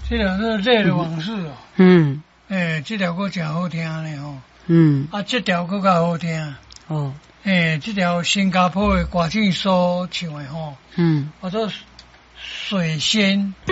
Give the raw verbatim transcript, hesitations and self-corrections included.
这条是热的往事哦。 嗯。 诶，这条歌真好听呢吼。 嗯。 啊，这条歌较好听。 哦。 诶，这条新加坡的歌手所唱的吼。 嗯。 叫做水仙。